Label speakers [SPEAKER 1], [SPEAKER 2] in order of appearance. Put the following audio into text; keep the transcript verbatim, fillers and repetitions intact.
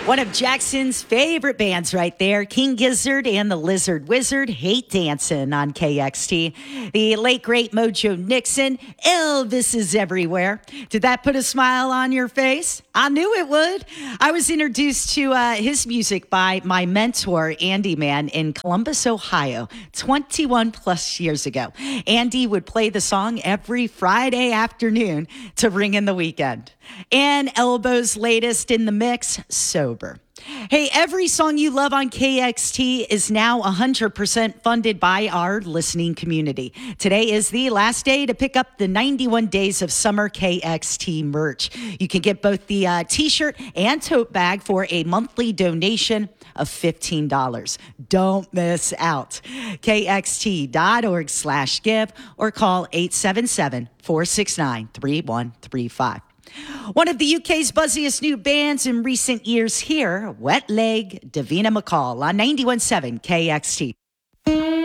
[SPEAKER 1] One of Jackson's favorite bands right there, King Gizzard and the Lizard Wizard, Hate Dancing on K X T. The late, great Mojo Nixon, Elvis is Everywhere. Did that put a smile on your face? I knew it would. I was introduced to uh, his music by my mentor, Andy Mann, in Columbus, Ohio, twenty-one plus years ago. Andy would play the song every Friday afternoon to ring in the weekend. And Elbow's latest in the mix, Sober. Hey, every song you love on K X T is now one hundred percent funded by our listening community. Today is the last day to pick up the ninety-one Days of Summer K X T merch. You can get both the uh, t-shirt and tote bag for a monthly donation of fifteen dollars. Don't miss out. K X T dot org slash give or call eight seven seven, four six nine, three one three five. One of the U K's buzziest new bands in recent years here, Wet Leg, Davina McCall on ninety-one point seven K X T.